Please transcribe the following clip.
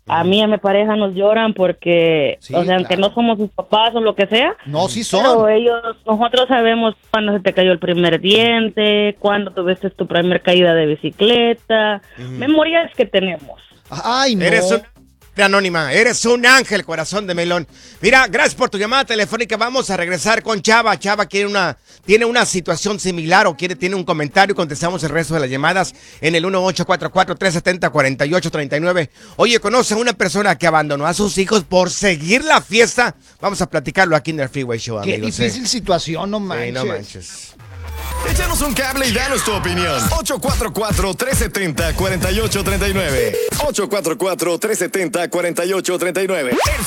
A mí y a mi pareja nos lloran porque, Sí, o sea, aunque claro. no somos sus papás o lo que sea, No, sí pero son. nosotros sabemos cuándo se te cayó el primer diente, cuándo tuviste tu primer caída de bicicleta, memorias que tenemos. Ay, no. Eres un anónima, eres un ángel, corazón de melón. Mira, gracias por tu llamada telefónica. Vamos a regresar con Chava. Chava tiene una situación similar o tiene un comentario. Contestamos el resto de las llamadas en el 1844-370-4839. Oye, conoce a una persona que abandonó a sus hijos por seguir la fiesta. Vamos a platicarlo aquí en el Freeway Show, Qué amigos. difícil situación, no Sí, manches. no manches. Échanos un cable y danos tu opinión. 844-370-4839. 844-370-4839.